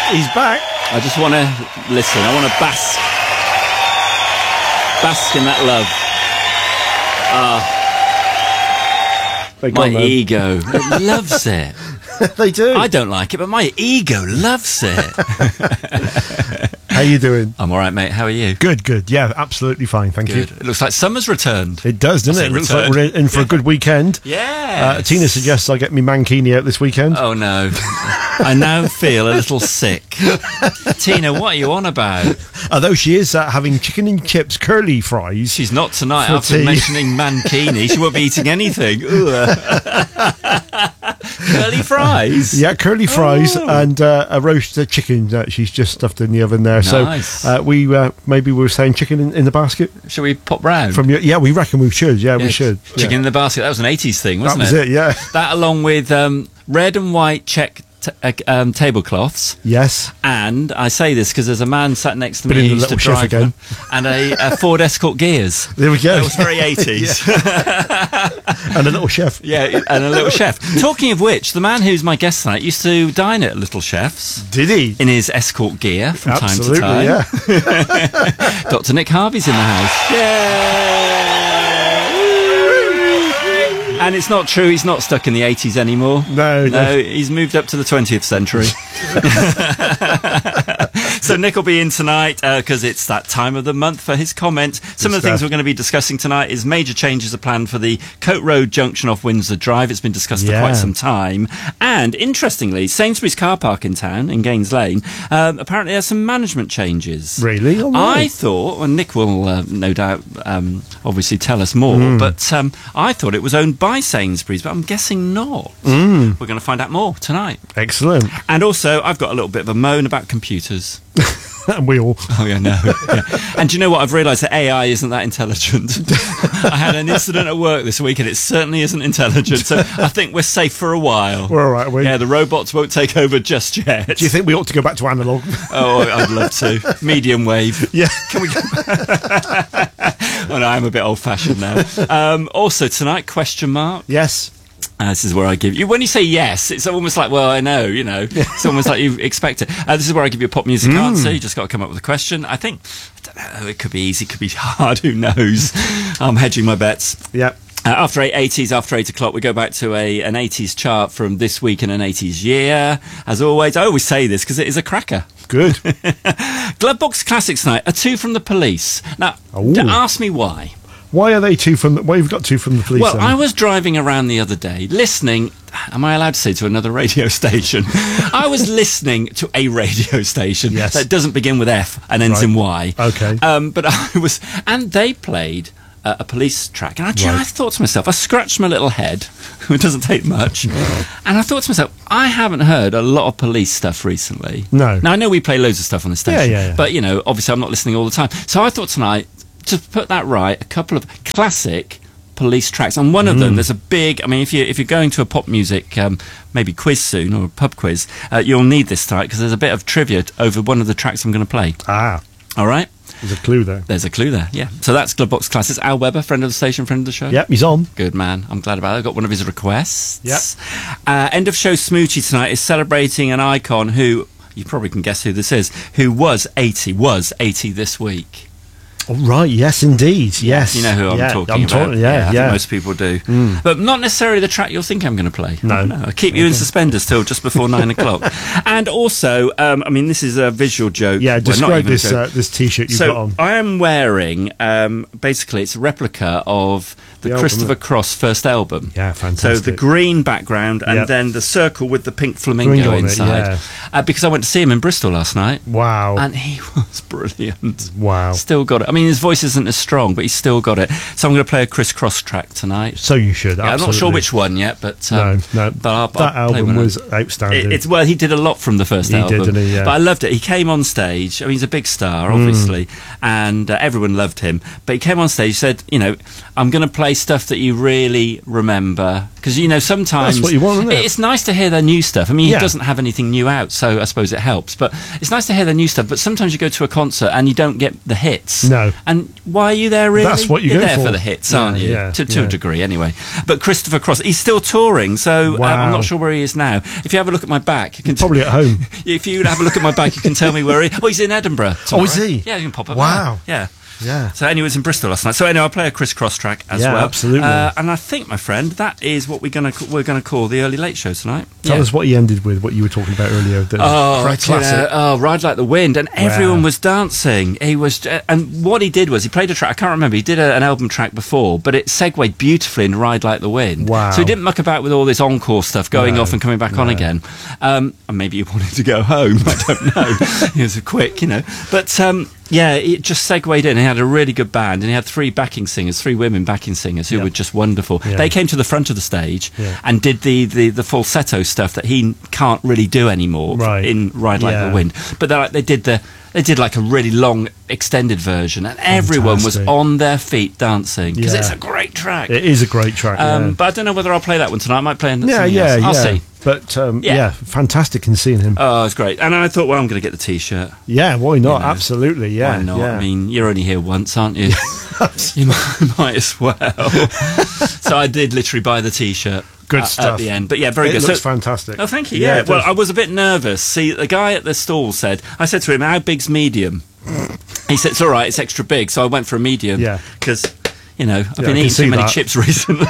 He's back. I just want to listen. I want to bask in that love. My ego loves it. They do. I don't like it, but my ego loves it. How you doing? I'm all right, mate. How are you? Good. Yeah, absolutely fine. Thank you. It looks like summer's returned. It does, doesn't it? It looks like we're in for a good weekend. Yeah. Tina suggests I get me mankini out this weekend. Oh, no. I now feel a little sick. Tina, what are you on about? Although she is having chicken and chips curly fries. She's not tonight. For After tea. mentioning mankini, she won't be eating anything. Curly fries? Yeah, curly fries and a roasted chicken that she's just stuffed in the oven there. Nice. So maybe we were saying chicken in the basket. Shall we pop round? Yeah, we reckon we should. Yeah, we should. Chicken in the basket. That was an 80s thing, wasn't That was it, yeah. That along with red and white check tablecloths. Yes. And I say this because there's a man sat next to me Been in who the used to little chef drive again. them, and a Ford Escort gears. There we go. It was very 80s. And a little chef. Yeah, and a little chef. Talking of which, the man who's my guest tonight used to dine at Little Chef's. Did he? In his Escort gear from Absolutely, time to time. Yeah. Dr. Nick Harvey's in the house. Yay! And it's not true, he's not stuck in the 80s anymore. No. He's moved up to the 20th century. So Nick will be in tonight because it's that time of the month for his comment. Some of the things we're going to be discussing tonight is major changes are planned for the Coat Road junction off Windsor Drive. It's been discussed for quite some time. And interestingly, Sainsbury's car park in town, in Gaines Lane, apparently has some management changes. Really? Oh, right. I thought, and Nick will no doubt obviously tell us more, but I thought it was owned by Sainsbury's, but I'm guessing not. We're going to find out more tonight. Excellent. And also, I've got a little bit of a moan about computers. And we all. Oh, yeah, no. Yeah. And do you know what? I've realised that AI isn't that intelligent. I had an incident at work this week and it certainly isn't intelligent. So I think we're safe for a while. We're all right. Yeah, the robots won't take over just yet. Do you think we ought to go back to analog? Oh, I'd love to. Medium wave. Yeah. Can we go? Oh, no, I'm a bit old-fashioned now. Also tonight, question mark. Yes. This is where I give you... When you say yes, it's almost like, well, I know, you know. It's almost like you expect it. This is where I give you a pop music answer. You just got to come up with a question. I don't know, it could be easy, it could be hard, who knows. I'm hedging my bets. Yeah. After 8 o'clock, we go back to an 80s chart from this week in an 80s year. As always, I always say this because it is a cracker. Good. Glovebox Classics Night, 2 from the Police. Now, ask me why. Why are they 2 from... Why you've got 2 from the Police? Well, then? I was driving around the other day, listening... Am I allowed to say to another radio station? I was listening to a radio station that doesn't begin with F and ends in Y. Okay. But I was... And they played... a Police track, and I thought to myself, I scratched my little head, it doesn't take much, and I thought to myself, I haven't heard a lot of Police stuff recently. No. Now, I know we play loads of stuff on the station, yeah. but, you know, obviously I'm not listening all the time. So I thought tonight, to put that right, a couple of classic Police tracks, and one of them, there's a big, I mean, if you're going to a pop music maybe quiz soon, or a pub quiz, you'll need this tonight, because there's a bit of trivia over one of the tracks I'm going to play. All right? There's a clue there. There's a clue there, yeah. So that's Glovebox Classics. Al Weber, friend of the station, friend of the show. Yep, he's on. Good man. I'm glad about it. I got one of his requests. Yep. End of show Smoochie tonight is celebrating an icon who, you probably can guess who this is, who was 80 this week. Oh, right, yes, indeed, yes. You know who I'm talking about. I think most people do. But not necessarily the track you'll think I'm going to play. No. I'll keep you in suspenders till just before 9 o'clock. And also, I mean, this is a visual joke. Yeah, describe this T-shirt you've got on. I am wearing, basically, it's a replica of the Christopher Cross first album. Yeah, fantastic. So the green background and then the circle with the pink flamingo inside. Because I went to see him in Bristol last night. Wow. And he was brilliant. Wow. Still got it. I mean, his voice isn't as strong, but he's still got it. So I'm going to play a Chris Cross track tonight. So you should, absolutely. I'm not sure which one yet, but... no. But I'll that album was outstanding. Well, he did a lot from the first album. He did, didn't he? Yeah. But I loved it. He came on stage. I mean, he's a big star, obviously, and everyone loved him. But he came on stage, said, you know, I'm going to play stuff that you really remember. Because, you know, sometimes... That's what you want, isn't it? It's nice to hear their new stuff. I mean, he doesn't have anything new out, so I suppose it helps. But it's nice to hear their new stuff. But sometimes you go to a concert and you don't get the hits. No. No. And why are you there, really? That's what you You're go there for. for the hits, aren't you? Yeah, To a degree, anyway. But Christopher Cross, he's still touring, so Wow. I'm not sure where he is now. If you have a look at my back, you can Probably at home. if you have a look at my back, you can tell me where he. Oh, he's in Edinburgh. Oh, is he? Yeah, you can pop up. Wow. There. Yeah. Yeah. So anyway, it was in Bristol last night. So anyway, I'll play a Chris Cross track as Yeah, well. absolutely. And I think, my friend, that is what we're gonna call the early late show tonight. Tell us what he ended with, what you were talking about earlier. The Right, classic. Ride Like the Wind, and everyone was dancing. He was, and what he did was he played a track. I can't remember. He did an album track before, but it segued beautifully in Ride Like the Wind. Wow. So he didn't muck about with all this encore stuff, going off and coming back on again. And maybe he wanted to go home. I don't know. He was a quick, but. Yeah, it just segued in. He had a really good band, and he had three women backing singers who were just wonderful. Yeah. They came to the front of the stage Yeah. and did the falsetto stuff that he can't really do anymore in Ride Like the Wind. But they did like a really long extended version, and everyone was on their feet dancing because it's a great track. It is a great track. But I don't know whether I'll play that one tonight. I might play another. I'll see. But fantastic in seeing him. Oh, it's great. And I thought, well, I'm going to get the T-shirt. Yeah, why not? Absolutely, yeah. Why not? Yeah. I mean, you're only here once, aren't you? You might as well. So I did literally buy the T-shirt. Good stuff. At the end. But yeah, very good. It looks fantastic. Oh, thank you. Yeah. it Well, does. I was a bit nervous. See, the guy at the stall I said to him, how big's medium? He said, it's all right, it's extra big. So I went for a medium. Yeah. Because, I've been I eating can too many see that. chips recently.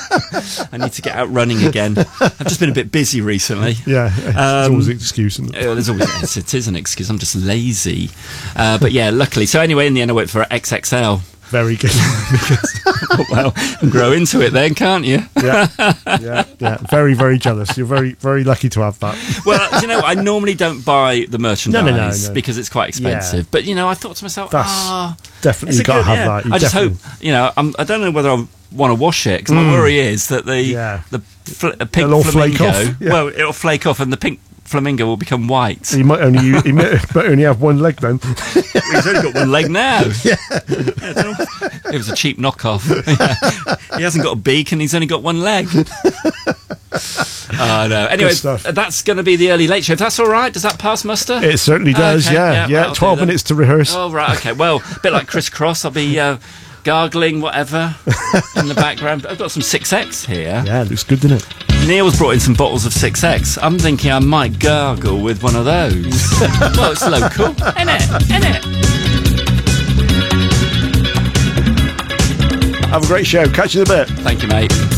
I need to get out running again. I've just been a bit busy recently. Yeah, it's always an excuse. Isn't it? There's always it is an excuse. I'm just lazy. But yeah, luckily. So anyway, in the end, I went for XXL. Very good. Well, grow into it then, can't you? Yeah. Very, very jealous. You're very, very lucky to have that. Well, I normally don't buy the merchandise No. because it's quite expensive. But I thought to myself, Definitely, it's you got to good, have that. You I just hope, definitely- I don't know whether I want to wash it because my worry is that the pink It'll all flake flamingo, off, yeah. well, it'll flake off and the pink flamingo will become white. You might only have one leg then. He's only got one leg now. It was a cheap knockoff. He hasn't got a beak and he's only got one leg. Oh, no. Anyway, that's going to be the early late show. If that's all right, does that pass muster? It certainly does, Okay, yeah. 12 minutes to rehearse. Oh, right, okay. Well, a bit like Chris Cross. I'll be gargling, whatever, in the background. I've got some 6X here. Yeah, it looks good, doesn't it? Neil's brought in some bottles of 6X. I'm thinking I might gargle with one of those. Well, it's local, isn't it? Have a great show. Catch you in a bit. Thank you, mate.